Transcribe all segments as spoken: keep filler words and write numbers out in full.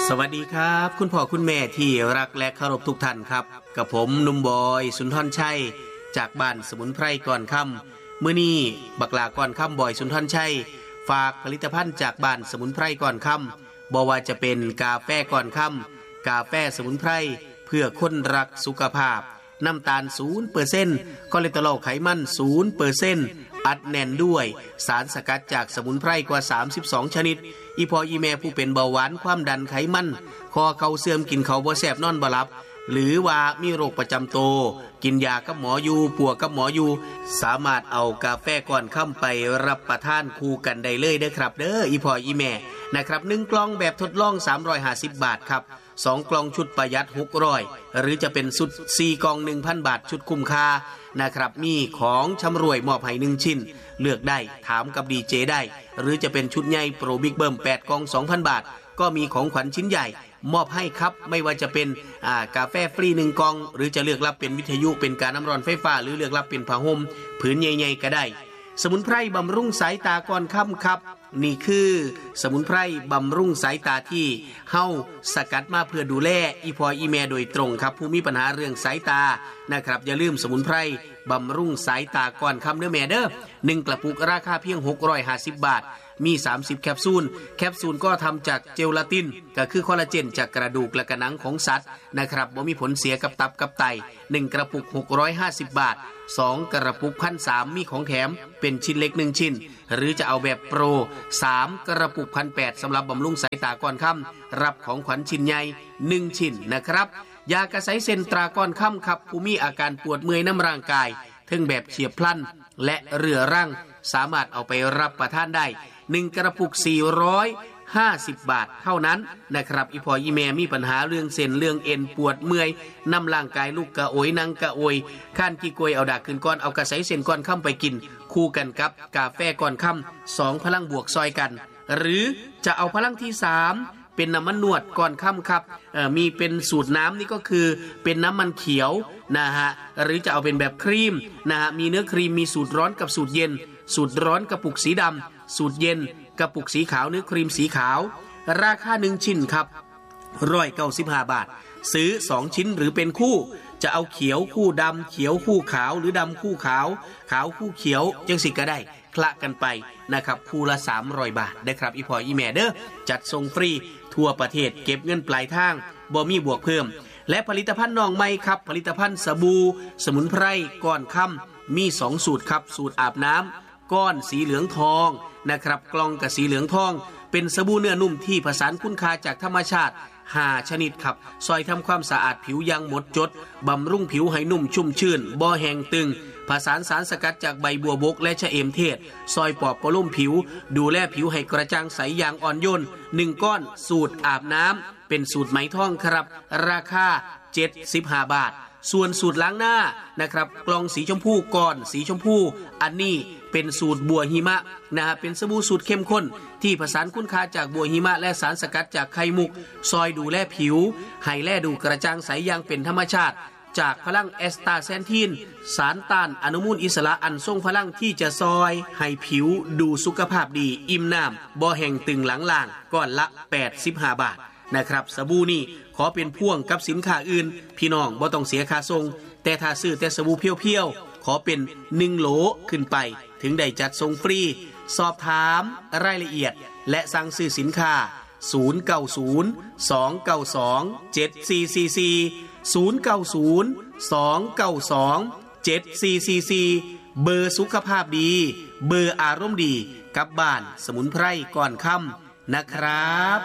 สวัสดีครับคุณพ่อคุณแม่ที่รักและเคารพทุกท่านครับกับผมหนุ่มบอยสุนทรชัยจากบ้านสมุนไพรก่อนค่ำมื้อนี้บักหลาก่อนค่ำบอยสุนทรชัยฝากผลิตภัณฑ์จากบ้านสมุนไพรก่อนค่ำบ่ว่าจะเป็นกาแฟก่อนค่ำกาแฟสมุนไพรเพื่อคนรักสุขภาพน้ำตาล ศูนย์เปอร์เซ็นต์ คอเลสเตอรอลไขมัน ศูนย์เปอร์เซ็นต์ อัดแน่นด้วยสารสกัดจากสมุนไพรกว่าสามสิบสองชนิดอีพออีแม่ผู้เป็นเบาหวานความดันไขมันคอเข่าเสื่อมกินข้าวบ่แซ่บนอนบ่หลับหรือว่ามีโรคประจำตัวกินยากับหมออยู่ปัวกับหมออยู่สามารถเอากาแฟก่อนค่ำไปรับประทานคู่กันได้เลยเด้อครับเด้ออีพออีแม่นะครับหนึ่งกล่องแบบทดลองสามร้อยห้าสิบบาทครับสองกล่องชุดประหยัดหกร้อยหรือจะเป็นชุดสี่กล่อง หนึ่งพัน บาทชุดคุ้มค่านะครับมีของชำร่วยมอบให้หนึ่งชิ้นเลือกได้ถามกับดีเจได้หรือจะเป็นชุดใหญ่โปรบิ๊กเบิ้มแปดกล่อง สองพัน บาทก็มีของขวัญชิ้นใหญ่มอบให้ครับไม่ว่าจะเป็นอ่ากาแฟฟรีหนึ่งกล่องหรือจะเลือกรับเป็นวิทยุเป็นการน้ำร้อนไฟฟ้าหรือเลือกรับเป็นผ้าห่มผืนใหญ่ๆก็ได้สมุนไพรบำรุงสายตาก่อนค่ำครับนี่คือสมุนไพรบำรุงสายตาที่เฮาสกัดมาเพื่อดูแลอีพออีแม่โดยตรงครับผู้มีปัญหาเรื่องสายตานะครับอย่าลืมสมุนไพรบำรุงสายตาก่อนค่ำเด้อแม่เด้อหนึ่งกระปุกราคาเพียงหกร้อยห้าสิบบาทมีสามสิบแคปซูลแคปซูลก็ทำจากเจลาตินก็คือคอลลาเจนจากกระดูกและกระหนังของสัตว์นะครับบ่มีผลเสียกับตับกับไตหนึ่งกระปุกหกร้อยห้าสิบบาทสองกระปุก หนึ่งพันสามร้อย มีของแถมเป็นชิ้นเล็กหนึ่งชิ้นหรือจะเอาแบบโปรสามกระปุก หนึ่งพันแปดร้อย สำหรับบำรุงสายตาก่อนค่ำรับของขวัญชิ้นใหญ่หนึ่งชิ้นนะครับยากระไสเซนตราก่อนค่ำครับผู้มีอาการปวดเมื่อยน้ำร่างกายทั้งแบบเฉียบพลันและเรื้อรังสามารถเอาไปรับประทานได้หนึ่งกระปุกสี่ร้อยห้าสิบบาทเท่านั้นนะครับอีพออีแม่มีปัญหาเรื่องเส้นเรื่องเอ็นปวดเมื่อยน้ำร่างกายลูกกระโอยนั่งกระโอยข้านขี้กวยเอาดากขึ้นก้อนเอากระไสเส้นก้อนค่ำไปกินคู่กันกับกาแฟก้อนค่ำสองพลังบวกซอยกันหรือจะเอาพลังที่สามเป็นน้ำมันนวดก่อนค่ำครับมีเป็นสูตรน้ำนี่ก็คือเป็นน้ำมันเขียวนะฮะหรือจะเอาเป็นแบบครีมนะฮะมีเนื้อครีมมีสูตรร้อนกับสูตรเย็นสูตรร้อนกระปุกสีดำสูตรเย็นกระปุกสีขาวเนื้อครีมสีขาวราคาหนึ่งชิ้นครับหนึ่งร้อยเก้าสิบห้าบาทซื้อสองชิ้นหรือเป็นคู่จะเอาเขียวคู่ดำเขียวคู่ขาวหรือดำคู่ขาวขาวคู่เขียวจังสิก็ได้คละกันไปนะครับคู่ละสามร้อยบาทได้ครับอีพออีแม่เด้อจัดส่งฟรีทั่วประเทศเก็บเงินปลายทางบ่มีบวกเพิ่มและผลิตภัณฑ์น้องใหม่ครับผลิตภัณฑ์สบู่สมุนไพรก้อนค่ำมีสองสูตรครับสูตรอาบน้ำก้อนสีเหลืองทองนะครับกล่องกับสีเหลืองทองเป็นสบู่เนื้อนุ่มที่ผสานคุณค่าจากธรรมชาติห้าชนิดครับซอยทำความสะอาดผิวอย่างหมดจดบำรุงผิวให้นุ่มชุ่มชื่นบ่แห้งตึงผสานสารสกัดจากใบบัวบกและชะเอมเทศซอยปอบประโลมผิวดูแลผิวให้กระจ่างใสอย่างอ่อนโยนหนึ่งก้อนสูตรอาบน้ำเป็นสูตรไหมทองครับราคาเจ็ดสิบห้าบาทส่วนสูตรล้างหน้านะครับกล่องสีชมพูก้อนสีชมพูอันนี้เป็นสูตรบัวหิมะนะฮะเป็นสบู่สูตรเข้มข้นที่ผสานคุณค่าจากบัวหิมะและสารสกัดจากไข่มุกซอยดูแลผิวให้แลดูกระจ่างใสอย่างเป็นธรรมชาติจากพลังแอสตาแซนทีนสารต้านอนุมูลอิสระอันทรงพลังที่จะซอยให้ผิวดูสุขภาพดีอิ่มน้ำบ่แห้งตึงหลังล่างก้อนละแปดสิบห้าบาทนะครับสบู่นี่ขอเป็นพ่วงกับสินค้าอื่นพี่น้องบ่ต้องเสียค่าส่งแต่ถ้าซื้อแต่สบู่เพียวๆขอเป็นหนึ่งโหลขึ้นไปถึงได้จัดส่งฟรีสอบถามรายละเอียดและสั่งซื้อสินค้าศูนย์ เก้า ศูนย์ สอง เก้า สอง เจ็ด สี่ สี่ สี่ ศูนย์ เก้า ศูนย์ สอง เก้า สอง เจ็ด สี่ สี่ สี่เบอร์สุขภาพดีเบอร์อารมณ์ดีกับบ้านสมุนไพรก่อนค่ำนะครับ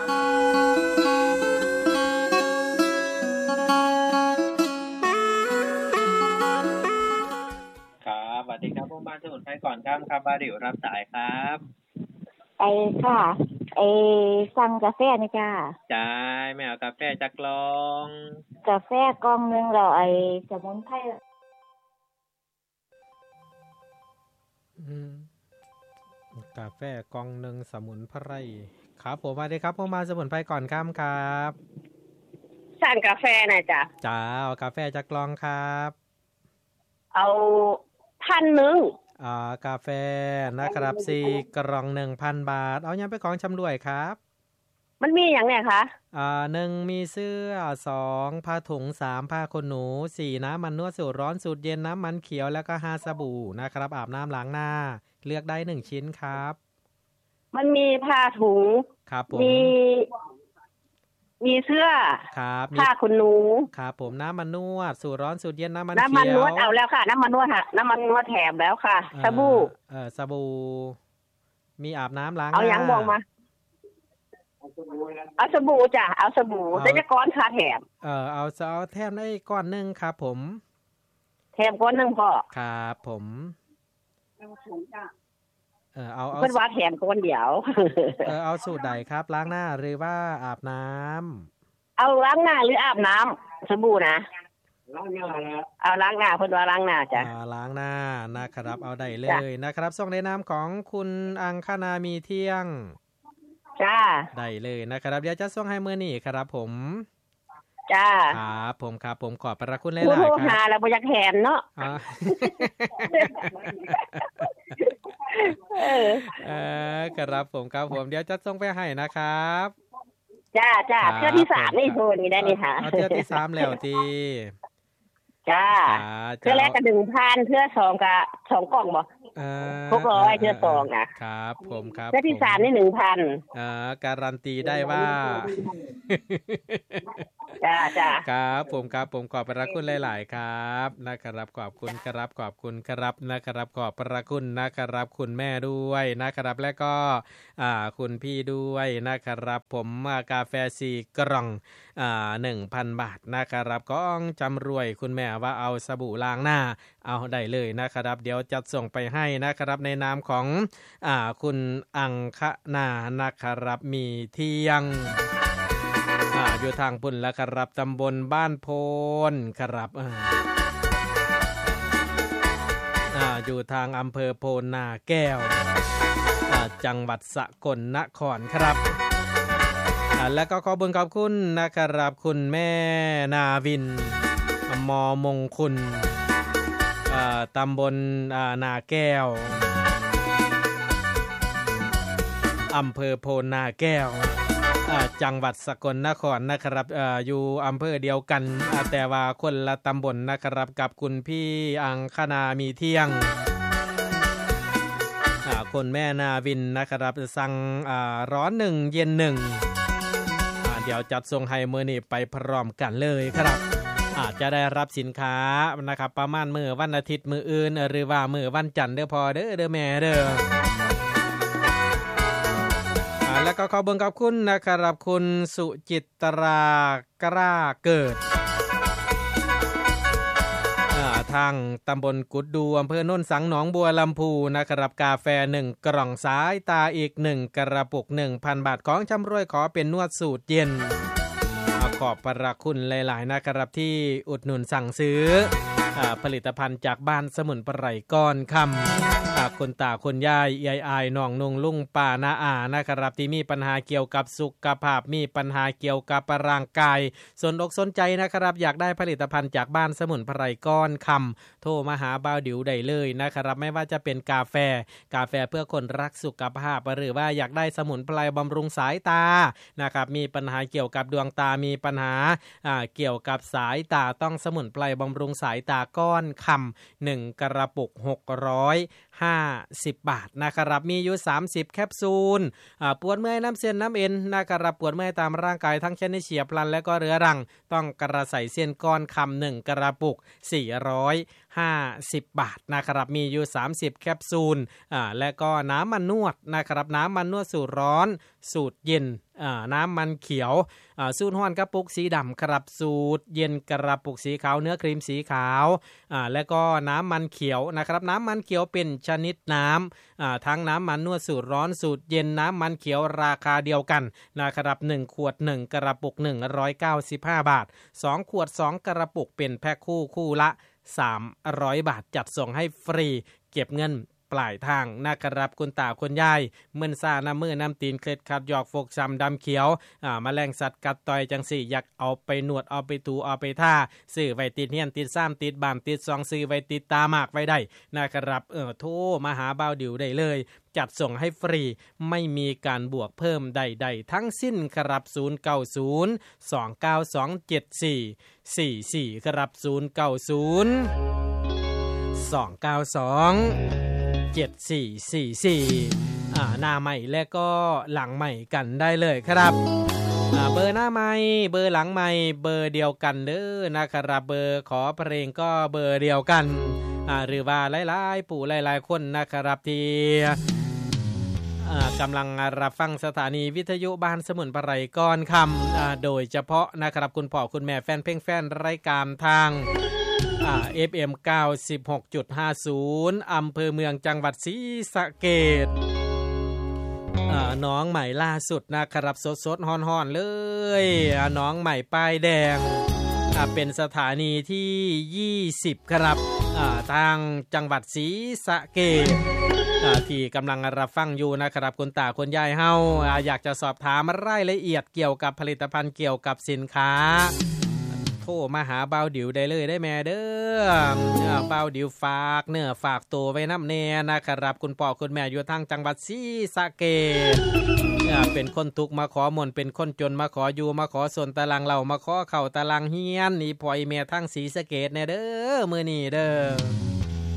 ครับสวัสดีครับผมบ้านสมุนไพรก่อนค่ำครับบาดิวรับสายครับไอ้ค่ะไอ้สั่งกาแฟนี่จ้าจ่ายไม่เอากาแฟจักกล่องกาแฟกล่องนึงแล้วไอ้สมุนไพรอืมกาแฟกล่องนึงสมุนไพรครับผมสวัสดีครับผมมาสมุนไพรก่อนค่ำครับสั่งกาแฟหน่อยจ้าจ้าเอากาแฟจักกล่องครับเอาพันนึงอ่ากาแฟนะครับสี่กล่อง หนึ่งพัน บาทเอายังไปของชำร่วยครับมันมีอย่างเนี้ยคะอ่าหนึ่งมีเสื้อสองผ้าถุงสามผ้าขนหนูสี่น้ำมันนวดสูตรร้อนสูตรเย็นน้ำมันเขียวแล้วก็ห้าสบู่นะครับอาบน้ำล้างหน้าเลือกได้หนึ่งชิ้นครับมันมีผ้าถุงครับผมมีมีเสื้อครับผ้าขนหนูครับผมน้ำมันนวดสูตรร้อนสูตรเย็นน้ำมันเขียวน้ำมันนวดเอาแล้วค่ะน้ำมันนวดค่ะน้ำมันนวดแถมแล้วค่ะสบู่เออสบู่มีอาบน้ำล้างหน้าเอาอย่างมองมาเอาสบู่จ้ะเอาสบู่แต่จะก้อนค่ะแถมเออเอาเอาแถมได้ก้อนนึงครับผมแถมก้อนนึงพอครับผมเออเอาเอาเป็นว่าแถมก้อนเดียวเออเอาสูตรใดครับล้างหน้าหรือว่าอาบน้ำเอาล้างหน้าหรืออาบน้ำสบู่นะล้างหน้าเอาล้างหน้าเพิ่นว่าล้างหน้าจ้ะล้างหน้านะครับเอาได้เลยนะครับส่งในนามของคุณอังคณามีเที่ยงจ้าได้เลยนะครับเดี๋ยวจะส่งให้มื้อนี้ครับผมจ้าครับผมครับผมขอบพระคุณหลายๆครับผู้หาแล้วบ่อยากแถมเนาะเออเออครับผมครับผมเดี๋ยวจะส่งไปให้นะครับจ้าจ้าเทื่อที่สามนี่โทรนี่ได้นี่ค่ะเทื่อที่สามแล้วทีจ้าเทื่อแรกก็ หนึ่งพัน เทื่อสองก็สองกล่องบ่หกร้อยเทื่อสองนะครับผมครับเทื่อที่สามนี่ หนึ่งพันอ่าการันตีได้ว่าจ้าจ้าครับผมครับผมขอบพระคุณหลายๆครับนะครับขอบคุณครับขอบคุณครับนะครับขอบพระคุณนะครับคุณแม่ด้วยนะครับและก็อ่าคุณพี่ด้วยนะครับผมกาแฟสี่กล่องอ่า หนึ่งพัน บาทนะครับก้องจำรวยคุณแม่ว่าเอาสบู่ล้างหน้าเอาได้เลยนะครับเดี๋ยวจัดส่งไปให้นะครับในนามของอ่าคุณอังคณานะครับมีเที่ยงอ่าอยู่ทางพุ่นแล้วครับตำบลบ้านโพนครับอ่าอ่าอยู่ทางอำเภอโพนนาแก้วอ่าจังหวัดสกลนครครับอ่าแล้วก็ขอบุญขอบคุณนะครับคุณแม่นาวินมอมงคลอ่าตำบลอ่านาแก้วอำเภอโพนนาแก้วจังหวัดสกลนครนะครับ อ, อยู่อำเภอเดียวกันแต่ว่าคนละตำบล นะครับกับคุณพี่อังคณามีเที่ยงคนแม่นาวินนะครับสั่งร้อนหนึ่งเย็นหนึ่งเดี๋ยวจัดส่งให้มื้อนี้ไปพร้อมกันเลยครับอาจจะได้รับสินค้านะครับประมาณมื้อวันอาทิตย์มื้ออื่นหรือว่ามื้อวันจันทร์เด้อพอเด้อเด้อแม่เด้อแล้วก็ขอเบิ่งขอบคุณนะครับคุณสุจิตรากล้าเกิดทางตำบลกุดดูอำเภอโน่นสังหนองบัวลำพูนะครับกาแฟหนึ่งกล่องสายตาอีกหนึ่งกระปุก หนึ่งพัน บาทของจำรวยขอเป็นนวดสูตรเย็นขอบพระคุณหลายๆนะครับที่อุดหนุนสั่งซื้อผลิตภัณฑ์จากบ้านสมุนไพรก้อนคำคนตาคนยายยายอายน้องนุ่งลุงป้านาอานะครับที่มีปัญหาเกี่ยวกับสุขภาพมีปัญหาเกี่ยวกับร่างกายสนอกสนใจนะครับอยากได้ผลิตภัณฑ์จากบ้านสมุนไพรก้อนคำโทรมาหาบ่าวดิวได้เลยนะครับไม่ว่าจะเป็นกาแฟกาแฟเพื่อคนรักสุขภาพหรือว่าอยากได้สมุนไพรบำรุงสายตานะครับมีปัญหาเกี่ยวกับดวงตามีปัญหาเกี่ยวกับสายตาต้องสมุนไพรบำรุงสายตาก้อนคำหนึ่งกระปุกหกร้อยห้าสิบบาทนะครับมีอยู่สามสิบแคปซูลปวดเมื่อยน้ำเส้นน้ำเอ็นนะครับปวดเมื่อยตามร่างกายทั้งชนิดเฉียบพลันและก็เรื้อรังต้องกระใส่เส้นก้อนคำหนึ่งกระปุกสี่ร้อยห้าสิบบาทนะครับมีอยู่สามสิบแคปซูลอ่าและก็น้ำมันนวดนะครับน้ำมันนวดสูตรร้อนสูตรเย็นอ่าน้ำมันเขียวอ่าสูตรฮ้อนกระปุกสีดำครับสูตรเย็นกระปุกสีขาวเนื้อครีมสีขาวอ่าและก็น้ำมันเขียวนะครับน้ำมันเขียวเป็นชนิดน้ำอ่าทั้งน้ำมันนวดสูตรร้อนสูตรเย็นน้ำมันเขียวราคาเดียวกันนะครับหนึ่งขวดหนึ่งกระปุกหนึ่งร้อยเก้าสิบห้าบาทสองขวดสองกระปุกเป็นแพ็คคู่คู่ละสามร้อยบาทจัดส่งให้ฟรีเก็บเงินปลายทางนะครับคุณตาคุณยายเมื่นซ่าน้ำมือน้ำตีนเคล็ดขัดหยอกฟกช้ำดำเขียวอ่าแมลงสัตว์กัดต่อยจังสี่อยากเอาไปนวดเอาไปถูเอาไปท่าซื้อไว้ติดเฮียนติดซ้ำติดบามติดซองซื้อไว้ติดตาหมากไว้ได้นะครับเออโทรมาหาบ่าวดิวได้เลยจัดส่งให้ฟรีไม่มีการบวกเพิ่มใดๆทั้งสิ้นครับศูนย์ เก้า ศูนย์ สอง เก้า สอง เจ็ด สี่ สี่ สี่ครับศูนย์ เก้า ศูนย์ สอง เก้า สอง เจ็ด สี่ สี่ สี่อ่าหน้าใหม่และก็หลังใหม่กันได้เลยครับอ่าเบอร์หน้าใหม่เบอร์หลังใหม่เบอร์เดียวกันเด้อนะครับเบอร์ขอเพลงก็เบอร์เดียวกันอ่าหรือว่าหลายๆปู่หลายๆคนนะครับที่กำลังรับฟังสถานีวิทยุบ้านสมุนไพรก่อนคำโดยเฉพาะนะครับคุณพ่อคุณแม่แฟนเพลงแฟนรายการทาง เอฟ เอ็ม เก้าสิบหกจุดห้าศูนย์ อำเภอเมืองจังหวัดศรีสะเกษน้องใหม่ล่าสุดนะครับสดๆฮ้อนๆเลยน้องใหม่ป้ายแดงเป็นสถานีที่ยี่สิบครับทางจังหวัดศรีสะเกษที่กำลังรับฟังอยู่นะครับคุณตาคุณยายเฮาอยากจะสอบถามรายละเอียดเกี่ยวกับผลิตภัณฑ์เกี่ยวกับสินค้าโทรมาหาบ่าวดิวได้เลยได้แม่เด้อบ่าวดิวฝากเนื้อฝากตัวไว้น้ำแน่นะครับคุณพ่อคุณแม่อยู่ทางจังหวัดศรีสะเกษเป็นคนทุกข์มาขอมนเป็นคนจนมาขออยู่มาขอส่วนตารางเรามาขอเข่าตารางเฮียนนี่พ่อยแม่ทางศรีสะเกษแน่เด้อมื้อนี้เด้อ